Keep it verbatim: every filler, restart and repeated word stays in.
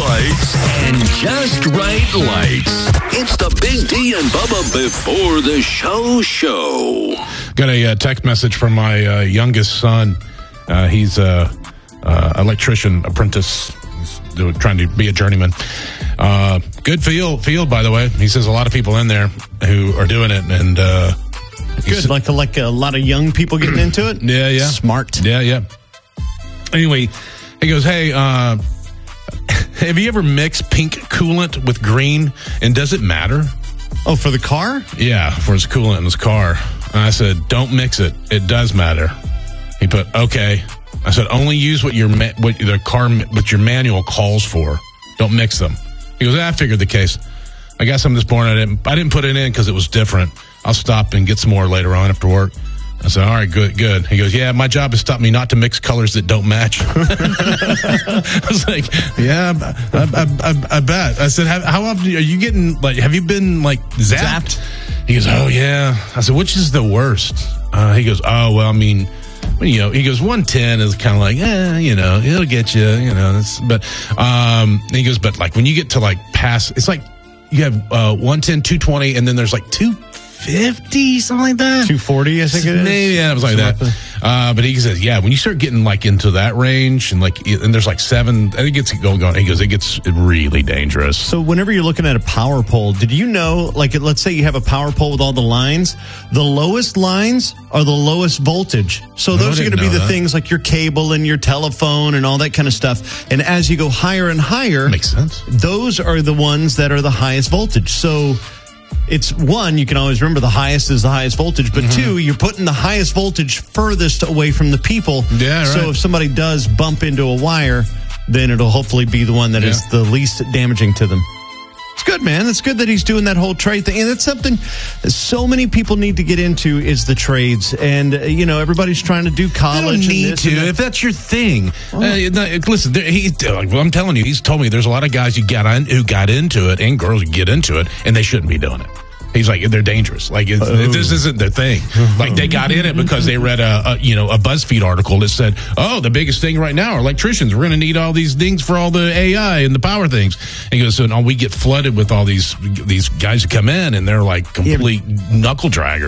lights and just right lights. It's the Big D and Bubba Before the Show show. Got a uh, text message from my uh, youngest son. Uh, he's a uh, electrician apprentice. He's doing, trying to be a journeyman. Uh, good field, field, by the way. He says a lot of people in there who are doing it, and uh, good, like a, like a lot of young people getting into it. Yeah, yeah, smart. Yeah, yeah. Anyway, he goes, "Hey, uh, have you ever mixed pink coolant with green, and does it matter?" Oh, for the car? Yeah, for his coolant in his car. And I said, "Don't mix it. It does matter." He put, "Okay." I said, "Only use what your ma- what the car what your manual calls for. Don't mix them." He goes, "I figured the case. I guess I'm just born. I didn't. I didn't put it in because it was different. I'll stop and get some more later on after work." I said, "All right, good, good." He goes, "Yeah, my job has taught me not to mix colors that don't match." I was like, "Yeah, I, I, I, I bet." I said, "How often are you getting like? Have you been like zapped?" zapped? He goes, "Oh yeah." I said, "Which is the worst?" Uh, he goes, "Oh well, I mean." You know, he goes, one ten is kind of like, eh, you know, it'll get you, you know, it's, but, um, he goes, but like when you get to like past, it's like you have, uh, one ten, two twenty, and then there's like two fifty, something like that. two forty, I think it is. Maybe, yeah, it was like that. Uh, but he says, yeah, when you start getting like into that range and like, and there's like seven, I think it gets going, going. He goes, it gets really dangerous. So whenever you're looking at a power pole, did you know, like, let's say you have a power pole with all the lines, the lowest lines are the lowest voltage. So those are going to be the that. things like your cable and your telephone and all that kind of stuff. And as you go higher and higher, makes sense. Those are the ones that are the highest voltage. So it's one, you can always remember the highest is the highest voltage, but mm-hmm. two, you're putting the highest voltage furthest away from the people. Yeah, right. So if somebody does bump into a wire, then it'll hopefully be the one that yeah. is the least damaging to them. It's good, man. It's good that he's doing that whole trade thing. And that's something so many people need to get into is the trades. And, uh, you know, everybody's trying to do college. They don't need to. If that's your thing. Oh. Uh, no, listen, there, he, well, I'm telling you, he's told me there's a lot of guys who got, in, who got into it and girls who get into it, and they shouldn't be doing it. He's like, they're dangerous. Like, it's, oh. this isn't their thing. Like, they got in it because they read a, a, you know, a BuzzFeed article that said, oh, the biggest thing right now are electricians. We're going to need all these things for all the A I and the power things. And he goes, so no, we get flooded with all these these guys who come in, and they're like complete yeah. knuckle draggers.